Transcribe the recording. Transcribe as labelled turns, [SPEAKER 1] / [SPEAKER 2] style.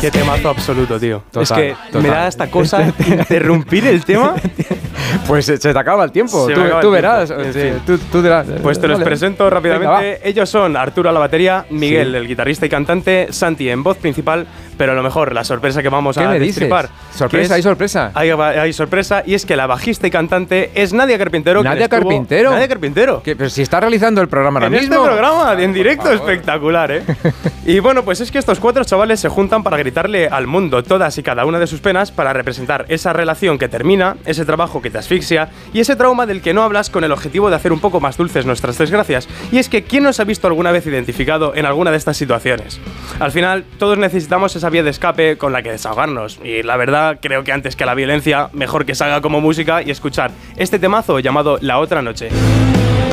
[SPEAKER 1] Qué temazo absoluto, tío.
[SPEAKER 2] Total,
[SPEAKER 1] es que
[SPEAKER 2] total.
[SPEAKER 1] me da esta cosa interrumpir el tema.
[SPEAKER 2] Pues se te acaba el tiempo.
[SPEAKER 1] Se me acaba
[SPEAKER 2] Tú
[SPEAKER 1] el
[SPEAKER 2] verás.
[SPEAKER 1] tiempo, en
[SPEAKER 2] Sí,
[SPEAKER 1] fin.
[SPEAKER 2] tú dirás.
[SPEAKER 1] Pues te los
[SPEAKER 2] Vale.
[SPEAKER 1] presento rápidamente.
[SPEAKER 2] Venga,
[SPEAKER 1] Ellos son Arturo a la batería, Miguel,
[SPEAKER 2] Sí.
[SPEAKER 1] el guitarrista y cantante, Santi en voz principal, pero lo mejor, la sorpresa que vamos
[SPEAKER 2] ¿Qué
[SPEAKER 1] a
[SPEAKER 2] me dices?
[SPEAKER 1] destripar.
[SPEAKER 2] ¿Sorpresa?
[SPEAKER 1] que
[SPEAKER 2] ¿Hay
[SPEAKER 1] es-
[SPEAKER 2] sorpresa?
[SPEAKER 1] Hay sorpresa, y es que la bajista y cantante es Nadia Carpintero. quien
[SPEAKER 2] ¿Nadia
[SPEAKER 1] estuvo-
[SPEAKER 2] Carpintero?
[SPEAKER 1] Nadia Carpintero.
[SPEAKER 2] Pero si está realizando el programa ahora
[SPEAKER 1] En
[SPEAKER 2] mismo.
[SPEAKER 1] este programa, en directo,
[SPEAKER 2] Por favor.
[SPEAKER 1] espectacular, ¿eh? Y bueno, pues es que estos 4 chavales se juntan para gritarle al mundo todas y cada una de sus penas para representar esa relación que termina, ese trabajo que te asfixia y ese trauma del que no hablas con el objetivo de hacer un poco más dulces nuestras desgracias. Y es que ¿quién nos ha visto alguna vez identificado en alguna de estas situaciones? Al final, todos necesitamos esa vía de escape con la que desahogarnos. Y la verdad, creo que antes que la violencia, mejor que salga como música y escuchar este temazo llamado La Otra Noche.